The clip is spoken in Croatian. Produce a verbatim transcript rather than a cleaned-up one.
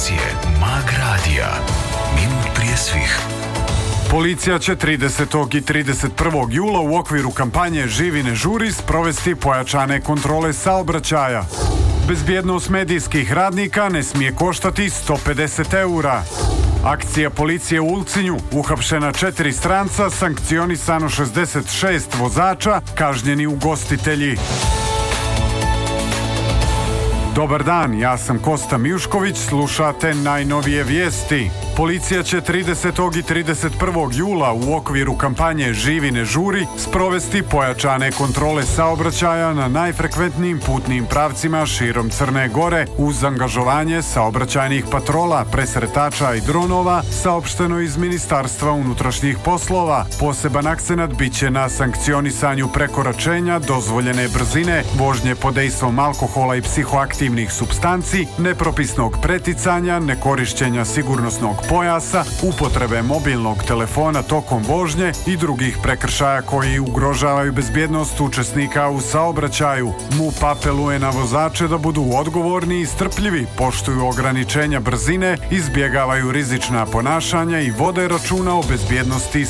emisije Mag Radija. Minut prije svih. Policija će tridesetog i trideset prvog jula u okviru kampanje Živi ne žuri sprovesti pojačane kontrole saobraćaja. Bezbjednost medijskih radnika ne smije koštati sto pedeset eura. Akcija policije u Ulcinju, uhapšena četiri stranca, sankcionisano šezdeset šest vozača, kažnjeni ugostitelji. Dobar dan, ja sam Kosta Mijušković, slušate najnovije vijesti. Policija će tridesetog i trideset prvog jula u okviru kampanje Živi ne žuri sprovesti pojačane kontrole saobraćaja na najfrekventnijim putnim pravcima širom Crne Gore uz angažovanje saobraćajnih patrola, presretača i dronova, saopšteno iz Ministarstva unutrašnjih poslova. Poseban akcenat bit će na sankcionisanju prekoračenja dozvoljene brzine, vožnje pod dejstvom alkohola i psihoaktivnih supstanci, nepropisnog preticanja, nekorišćenja sigurnosnog pojasa, upotrebe mobilnog telefona tokom vožnje i drugih prekršaja koji ugrožavaju bezbjednost učesnika u saobraćaju. MUP apeluje na vozače da budu odgovorni i strpljivi, poštuju ograničenja brzine, izbjegavaju rizična ponašanja i vode računa o bezbjednosti